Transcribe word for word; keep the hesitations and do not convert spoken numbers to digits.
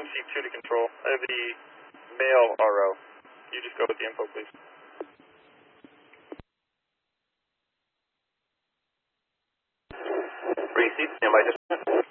C two to control. I have the male R O. You just go with the info, please. Three seats, stand by just